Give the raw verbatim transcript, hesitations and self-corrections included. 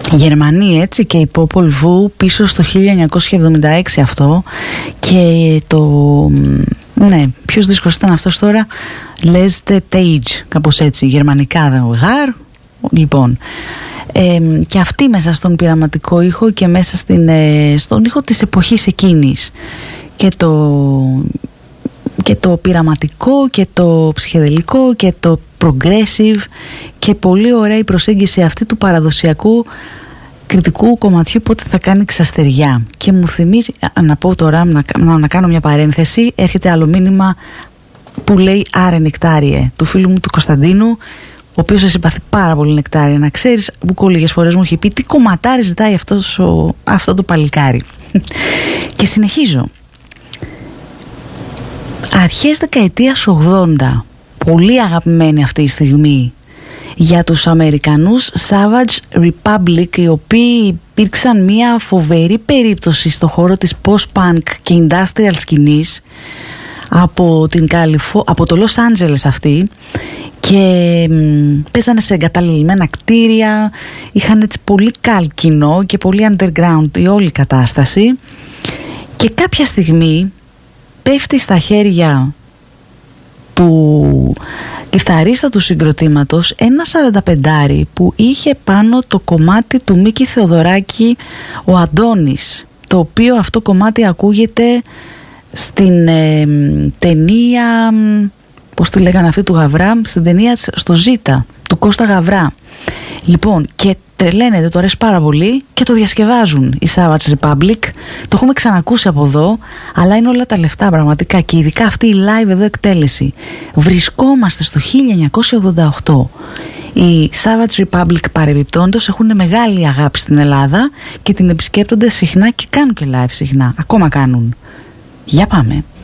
Γερμανοί, έτσι, και η Popol Vuh πίσω στο χίλια εννιακόσια εβδομήντα έξι αυτό. Και το... ναι, ποιος δίσκος ήταν αυτός τώρα? Les de Tage, κάπως έτσι, γερμανικά γαρ. Λοιπόν, ε, και αυτή μέσα στον πειραματικό ήχο και μέσα στην, ε, στον ήχο της εποχής εκείνης. Και το, και το πειραματικό και το ψυχεδελικό και το progressive, και πολύ ωραία η προσέγγιση αυτή του παραδοσιακού κριτικού κομματιού πότε θα κάνει ξαστεριά. Και μου θυμίζει, να πω τώρα, να, να, να κάνω μια παρένθεση, έρχεται άλλο μήνυμα που λέει «Άρε νεκτάριε», του φίλου μου του Κωνσταντίνου, ο οποίος σε συμπαθεί πάρα πολύ, νεκτάριε, να ξέρεις, που λίγες φορές μου έχει πει τι κομματάρι ζητάει αυτός ο, αυτό το παλικάρι. Και συνεχίζω. Αρχές δεκαετίας ογδόντα, πολύ αγαπημένη αυτή η στιγμή για τους Αμερικανούς Savage Republic, οι οποίοι υπήρξαν μια φοβερή περίπτωση στο χώρο της post-punk και industrial σκηνής από, την Καλιφο... από το Los Angeles αυτοί, και μ, παίζανε σε εγκαταλειμμένα κτίρια, είχαν έτσι πολύ καλ κοινό και πολύ underground η όλη κατάσταση, και κάποια στιγμή πέφτει στα χέρια του κιθαρίστα του συγκροτήματος ένα σαρανταπεντάρι που είχε πάνω το κομμάτι του Μίκη Θεοδωράκη, ο Αντώνης, το οποίο αυτό κομμάτι ακούγεται στην ε, ταινία, πώς τη λέγανε αυτή του Γαβρά, στην ταινία στο Ζήτα του Κώστα Γαβρά. Λοιπόν, και τρελαίνεται, το αρέσει πάρα πολύ και το διασκευάζουν οι Savage Republic. Το έχουμε ξανακούσει από εδώ, αλλά είναι όλα τα λεφτά πραγματικά, και ειδικά αυτή η live εδώ εκτέλεση. Βρισκόμαστε στο χίλια εννιακόσια ογδόντα οκτώ. Οι Savage Republic παρεμπιπτόντως έχουν μεγάλη αγάπη στην Ελλάδα και την επισκέπτονται συχνά και κάνουν και live συχνά. Ακόμα κάνουν. Για πάμε.